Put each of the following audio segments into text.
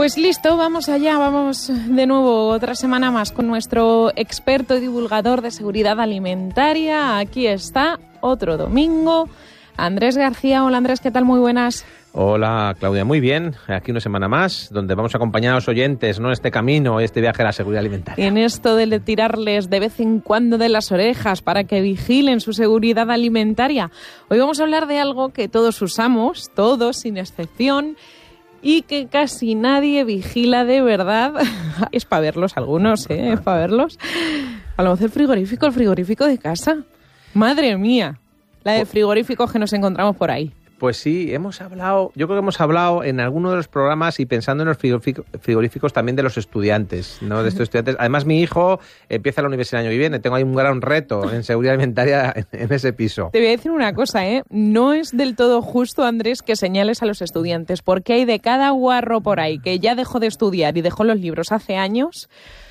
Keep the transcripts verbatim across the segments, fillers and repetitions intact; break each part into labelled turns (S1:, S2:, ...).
S1: Pues listo, vamos allá, vamos de nuevo otra semana más con nuestro experto y divulgador de seguridad alimentaria. Aquí está, otro domingo, Andrés García. Hola Andrés, ¿qué tal? Muy buenas.
S2: Hola Claudia, muy bien. Aquí una semana más, donde vamos a acompañar a los oyentes, ¿no? Este camino, este viaje a la seguridad alimentaria.
S1: En esto de tirarles de vez en cuando de las orejas para que vigilen su seguridad alimentaria. Hoy vamos a hablar de algo que todos usamos, todos sin excepción, y que casi nadie vigila de verdad. Es para verlos algunos, ¿eh? Es para verlos. Hablamos del frigorífico, el frigorífico de casa. Madre mía, la de frigoríficos que nos encontramos por ahí.
S2: Pues sí, hemos hablado, yo creo que hemos hablado en alguno de los programas y pensando en los frigoríficos también de los estudiantes, ¿no? De estos estudiantes. Además, mi hijo empieza la universidad el año que viene, tengo ahí un gran reto en seguridad alimentaria en, en ese piso.
S1: Te voy a decir una cosa, ¿eh? No es del todo justo, Andrés, que señales a los estudiantes, porque hay de cada guarro por ahí que ya dejó de estudiar y dejó los libros hace años,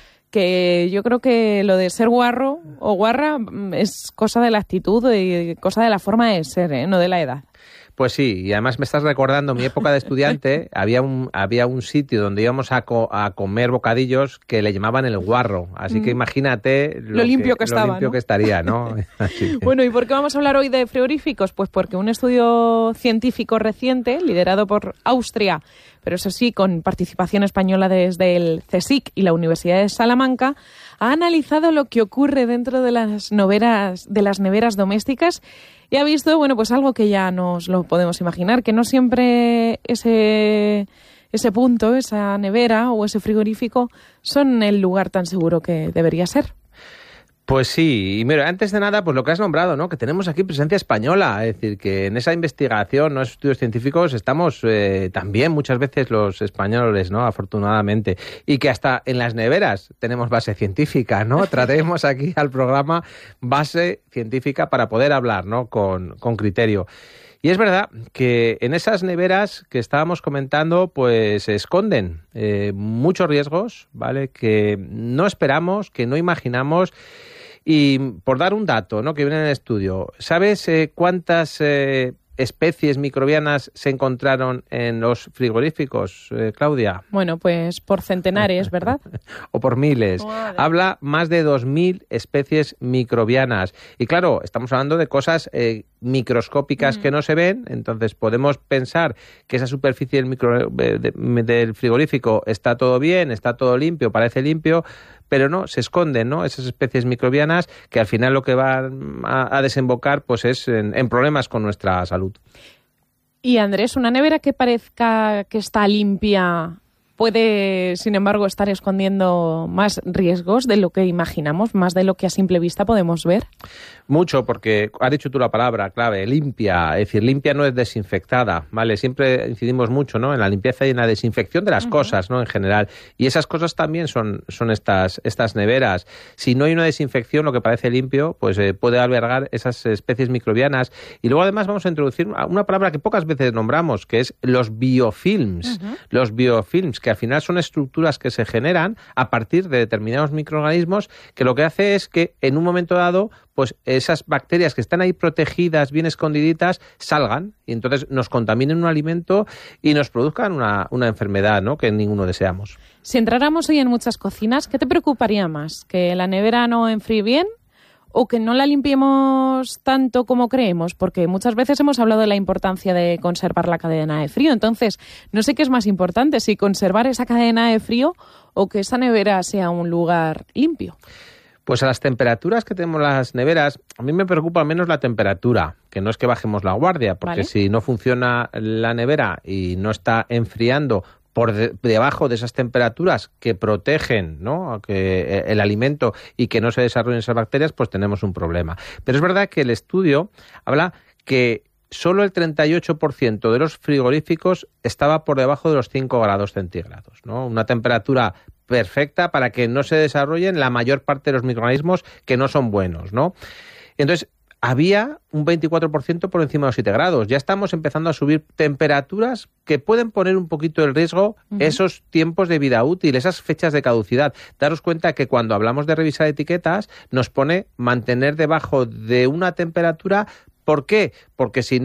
S1: que yo creo que lo de ser guarro o guarra es cosa de la actitud y cosa de la forma de ser, ¿eh? No de la edad.
S2: Pues sí, y además me estás recordando mi época de estudiante, había un había un sitio donde íbamos a, co a comer bocadillos que le llamaban el guarro, así que imagínate lo,
S1: lo limpio que,
S2: que,
S1: estaba,
S2: lo limpio
S1: ¿no?
S2: que estaría, ¿no? Que...
S1: Bueno, ¿y por qué vamos a hablar hoy de frigoríficos? Pues porque un estudio científico reciente, liderado por Austria, pero eso sí, con participación española desde el CSIC y la Universidad de Salamanca, ha analizado lo que ocurre dentro de las neveras, de las neveras domésticas y ha visto, bueno, pues algo que ya nos lo podemos imaginar, que no siempre ese, ese punto, esa nevera o ese frigorífico son el lugar tan seguro que debería ser.
S2: Pues sí, y mira, antes de nada, pues lo que has nombrado, ¿no? Que tenemos aquí presencia española, es decir, que en esa investigación, ¿no? Esos estudios científicos, estamos eh, también muchas veces los españoles, ¿no? Afortunadamente, y que hasta en las neveras tenemos base científica, ¿no? Traemos aquí al programa base científica para poder hablar, ¿no? Con, con criterio. Y es verdad que en esas neveras que estábamos comentando, pues se esconden eh, muchos riesgos, ¿vale? Que no esperamos, que no imaginamos. Y por dar un dato, ¿no? Que viene en el estudio, ¿sabes eh, cuántas eh, especies microbianas se encontraron en los frigoríficos, eh, Claudia?
S1: Bueno, pues por centenares, ¿verdad?
S2: O por miles.
S1: Madre.
S2: Habla más de dos mil especies microbianas. Y claro, estamos hablando de cosas eh, microscópicas mm. que no se ven, entonces podemos pensar que esa superficie del, micro, de, de, del frigorífico está todo bien, está todo limpio, parece limpio, pero no, se esconden, ¿no? Esas especies microbianas que al final lo que van a, a desembocar pues es en, en problemas con nuestra salud.
S1: Y Andrés, una nevera que parezca que está limpia puede, sin embargo, estar escondiendo más riesgos de lo que imaginamos, más de lo que a simple vista podemos ver.
S2: Mucho, porque has dicho tú la palabra clave, limpia. Es decir, limpia no es desinfectada, ¿vale? Siempre incidimos mucho, ¿no? En la limpieza y en la desinfección de las uh-huh. cosas, ¿no? En general. Y esas cosas también son, son estas, estas neveras. Si no hay una desinfección, lo que parece limpio, pues eh, puede albergar esas especies microbianas. Y luego además vamos a introducir una palabra que pocas veces nombramos, que es los biofilms. Uh-huh. Los biofilms, que al final son estructuras que se generan a partir de determinados microorganismos, que lo que hace es que en un momento dado, pues esas bacterias que están ahí protegidas, bien escondiditas, salgan y entonces nos contaminen un alimento y nos produzcan una, una enfermedad, ¿no? Que ninguno deseamos.
S1: Si entráramos hoy en muchas cocinas, ¿qué te preocuparía más? ¿Que la nevera no enfríe bien o que no la limpiemos tanto como creemos? Porque muchas veces hemos hablado de la importancia de conservar la cadena de frío. Entonces, no sé qué es más importante, si conservar esa cadena de frío o que esa nevera sea un lugar limpio.
S2: Pues a las temperaturas que tenemos las neveras, a mí me preocupa al menos la temperatura, que no es que bajemos la guardia, porque ¿vale? Si no funciona la nevera y no está enfriando por de, debajo de esas temperaturas que protegen, ¿no? que el alimento y que no se desarrollen esas bacterias, pues tenemos un problema. Pero es verdad que el estudio habla que solo el treinta y ocho por ciento de los frigoríficos estaba por debajo de los cinco grados centígrados, ¿no? Una temperatura perfecta para que no se desarrollen la mayor parte de los microorganismos que no son buenos, ¿no? Entonces, había un veinticuatro por ciento por encima de los siete grados. Ya estamos empezando a subir temperaturas que pueden poner un poquito en riesgo uh-huh. esos tiempos de vida útil, esas fechas de caducidad. Daros cuenta que cuando hablamos de revisar etiquetas, nos pone mantener debajo de una temperatura. ¿Por qué? Porque si no,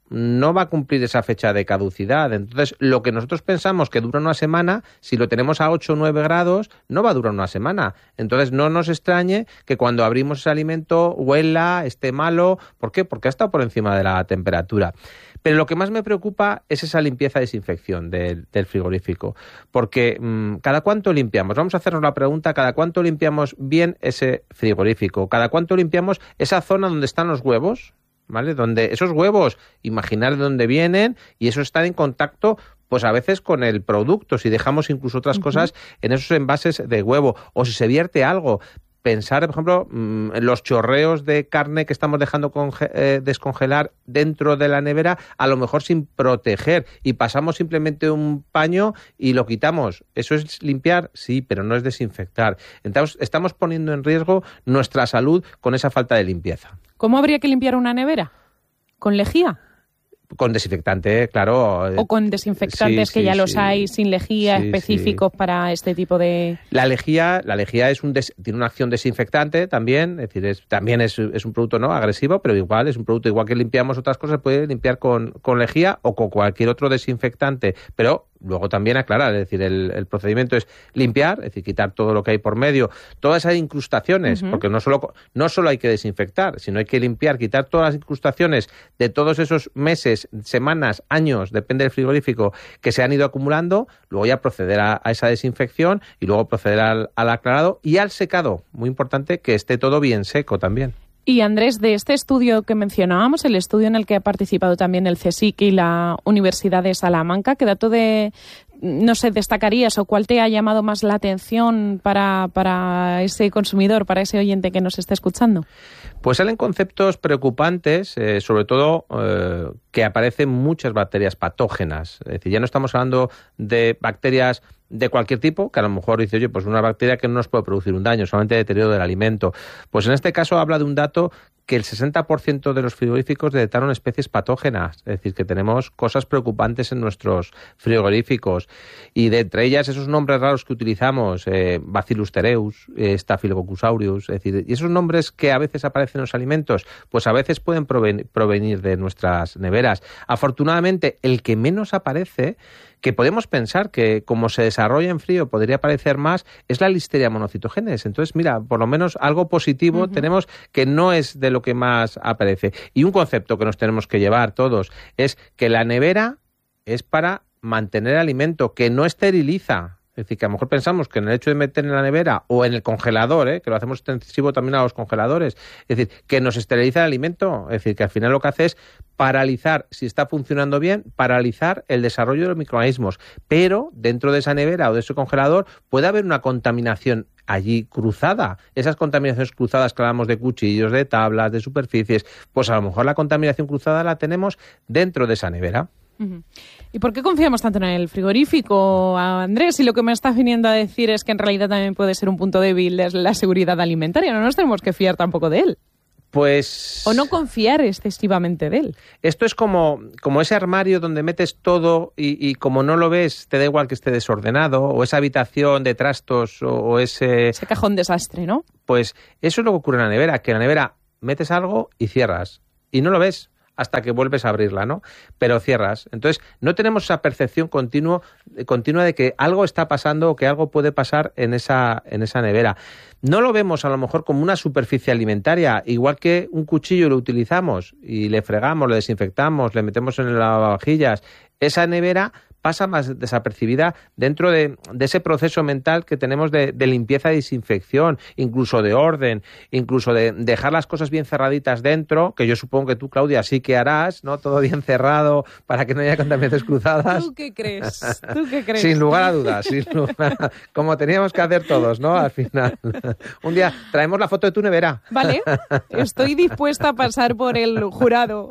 S2: no va a cumplir esa fecha de caducidad. Entonces, lo que nosotros pensamos que dura una semana, si lo tenemos a ocho o nueve grados, no va a durar una semana. Entonces, no nos extrañe que cuando abrimos ese alimento huela, esté malo. ¿Por qué? Porque ha estado por encima de la temperatura. Pero lo que más me preocupa es esa limpieza y desinfección del, del frigorífico. Porque, mmm, ¿cada cuánto limpiamos? Vamos a hacernos la pregunta, ¿cada cuánto limpiamos bien ese frigorífico? ¿Cada cuánto limpiamos esa zona donde están los huevos? ¿Vale? Donde esos huevos, imaginar de dónde vienen, y eso está en contacto, pues a veces con el producto, si dejamos incluso otras uh-huh. cosas en esos envases de huevo, o si se vierte algo. Pensar, por ejemplo, en los chorreos de carne que estamos dejando conge- eh, descongelar dentro de la nevera, a lo mejor sin proteger, y pasamos simplemente un paño y lo quitamos. ¿Eso es limpiar? Sí, pero no es desinfectar. Entonces, estamos poniendo en riesgo nuestra salud con esa falta de limpieza.
S1: ¿Cómo habría que limpiar una nevera? ¿Con lejía?
S2: Con desinfectante, claro.
S1: O con desinfectantes, sí, que sí, ya los sí. hay sin lejía, sí, específicos sí. para este tipo de...
S2: La lejía, la lejía es un des... tiene una acción desinfectante también, es decir, es, también es, es un producto no agresivo, pero igual es un producto, igual que limpiamos otras cosas, puede limpiar con, con lejía o con cualquier otro desinfectante, pero luego también aclarar, es decir, el, el procedimiento es limpiar, es decir, quitar todo lo que hay por medio, todas esas incrustaciones, uh-huh. porque no solo, no solo hay que desinfectar, sino hay que limpiar, quitar todas las incrustaciones de todos esos meses, semanas, años, depende del frigorífico, que se han ido acumulando, luego ya proceder a, a esa desinfección y luego proceder al, al aclarado y al secado, muy importante que esté todo bien seco también.
S1: Y Andrés, de este estudio que mencionábamos, el estudio en el que ha participado también el CSIC y la Universidad de Salamanca, ¿qué dato de, no sé, destacarías o cuál te ha llamado más la atención para, para ese consumidor, para ese oyente que nos está escuchando?
S2: Pues salen conceptos preocupantes, eh, sobre todo eh, que aparecen muchas bacterias patógenas. Es decir, ya no estamos hablando de bacterias de cualquier tipo, que a lo mejor dice, oye, pues una bacteria que no nos puede producir un daño, solamente deterioro del alimento. Pues en este caso habla de un dato que el sesenta por ciento de los frigoríficos detectaron especies patógenas, es decir, que tenemos cosas preocupantes en nuestros frigoríficos, y de entre ellas esos nombres raros que utilizamos, eh, Bacillus cereus, eh, Staphylococcus aureus, es decir, y esos nombres que a veces aparecen en los alimentos, pues a veces pueden proven- provenir de nuestras neveras. Afortunadamente, el que menos aparece, que podemos pensar que como se desarrolla en frío podría aparecer más, es la Listeria monocytogenes. Entonces, mira, por lo menos algo positivo uh-huh. tenemos, que no es de lo que más aparece. Y un concepto que nos tenemos que llevar todos es que la nevera es para mantener alimento, que no esteriliza. Es decir, que a lo mejor pensamos que en el hecho de meter en la nevera o en el congelador, ¿eh? que lo hacemos extensivo también a los congeladores, es decir, que nos esteriliza el alimento. Es decir, que al final lo que hace es paralizar, si está funcionando bien, paralizar el desarrollo de los microorganismos. Pero dentro de esa nevera o de ese congelador puede haber una contaminación allí cruzada. Esas contaminaciones cruzadas que hablamos de cuchillos, de tablas, de superficies, pues a lo mejor la contaminación cruzada la tenemos dentro de esa nevera.
S1: Uh-huh. ¿Y por qué confiamos tanto en el frigorífico, Andrés? Y lo que me estás viniendo a decir es que en realidad también puede ser un punto débil de la seguridad alimentaria. No nos tenemos que fiar tampoco de él.
S2: Pues...
S1: O no confiar excesivamente de él.
S2: Esto es como, como ese armario donde metes todo y, y como no lo ves, te da igual que esté desordenado, o esa habitación de trastos, o, o ese...
S1: Ese cajón desastre, ¿no?
S2: Pues eso es lo que ocurre en la nevera, que en la nevera metes algo y cierras, y no lo ves hasta que vuelves a abrirla, ¿no? Pero cierras. Entonces, no tenemos esa percepción continua, continua de que algo está pasando o que algo puede pasar en esa, en esa nevera. No lo vemos a lo mejor como una superficie alimentaria, igual que un cuchillo lo utilizamos y le fregamos, le desinfectamos, le metemos en el lavavajillas. Esa nevera pasa más desapercibida dentro de, de ese proceso mental que tenemos de, de limpieza y desinfección, incluso de orden, incluso de dejar las cosas bien cerraditas dentro, que yo supongo que tú, Claudia, sí que harás, ¿no? Todo bien cerrado para que no haya contaminaciones cruzadas.
S1: ¿Tú qué crees? ¿Tú qué crees?
S2: Sin lugar a dudas, sin lugar, como teníamos que hacer todos, ¿no? Al final. Un día traemos la foto de tu nevera.
S1: Vale, estoy dispuesta a pasar por el jurado.